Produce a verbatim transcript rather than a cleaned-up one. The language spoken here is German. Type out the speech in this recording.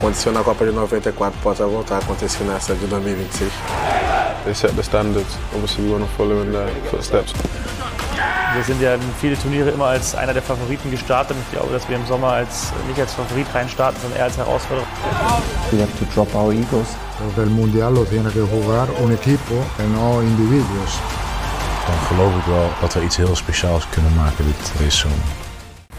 Aconteceu na Copa de noventa e quatro, pode voltar a acontecer nessa de dois mil e vinte e seis. They set the standards. Obviously, we want to follow in their footsteps. Wir sind ja in viele Turniere immer als einer der Favoriten gestartet. Ich glaube, dass wir im Sommer als, nicht als Favorit reinstarten, sondern eher als Herausforderer. We have to drop our egos. El Mundial lo tiene que jugar un equipo en no individuos. Dan geloof ik wel dat we iets heel speciaals kunnen maken dit seizoen.